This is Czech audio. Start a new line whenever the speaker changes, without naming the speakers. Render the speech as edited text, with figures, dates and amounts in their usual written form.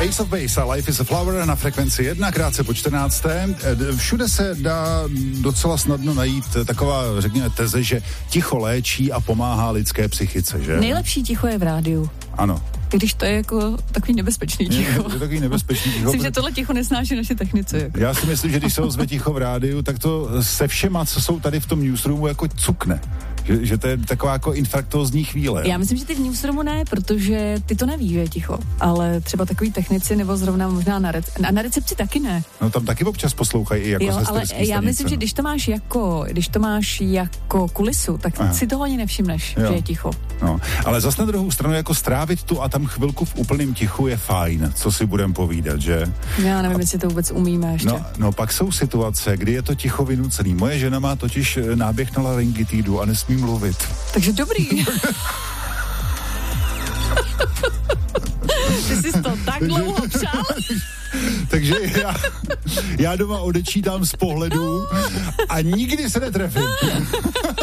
Ace of Base a Life is a Flower na frekvenci 1, krátce po 14. Všude se dá docela snadno najít taková, řekněme, teze, že ticho léčí a pomáhá lidské psychice, že?
Nejlepší ticho je v rádiu.
Ano.
Když to je jako takový nebezpečný ticho.
Je takový nebezpečný ticho.
Myslím, že tohle ticho nesnáší naše technici. Jako.
Já si myslím, že když se ozve ticho v rádiu, tak to se všema, co jsou tady v tom newsroomu, jako cukne. Že to je taková jako infarktózní chvíle.
Já myslím, že ty v newsroomu ne, protože ty to nevíš, že je ticho. Ale třeba takový technici nebo zrovna možná na recepci taky ne.
No tam taky občas poslouchají i jako
ale já myslím, že když to máš jako kulisu, tak si toho ani nevšimneš, že je ticho.
No, ale zas na druhou stranu jako strávit tu a tam chvilku v úplném tichu je fajn, co si budem povídat, že?
Já nevím, jestli to vůbec umíme ještě.
No, pak jsou situace, kdy je to ticho vynucený. Moje žena má totiž náběh na laryngitidu a nesmí mluvit.
Takže dobrý. Ty jsi to tak dlouho přál?
Takže já doma odečítám z pohledu a nikdy se netrefím.